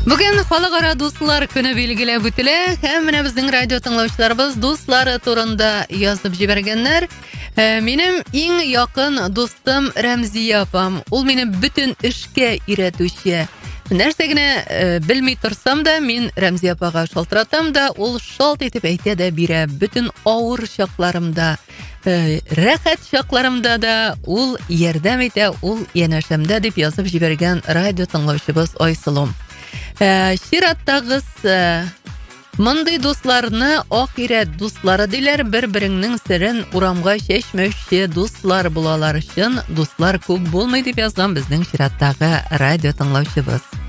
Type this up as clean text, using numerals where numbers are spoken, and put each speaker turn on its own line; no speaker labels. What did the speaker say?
Бүген халыкара дуслар көне билгеләп үтелә. Һәм менә безнең радио тыңлаучыларыбыз дуслары турында язып җибәргәннәр. Минем иң якын дустым Рәмзия апам. Ул мине бөтен эшкә өйрәтүче. Нәрсә генә белми торсам да, мин Рәмзия апага шалтыратам да, ул шалт итеп әйтә дә бирә. Бөтен авыр чакларымда, рәхәт чакларымда да ул ярдәм итә, ул янәшәмдә дип язып җибәргән радио тыңлаучыбыз Айсылым. Чираттагыз мондый дусларны ахирәт дуслары диләр, бер-береңнең серен урамга чәчмәүче дуслар булалар өчен дуслар күп булмый дип язган безнең чираттагы радио тыңлаучыбыз.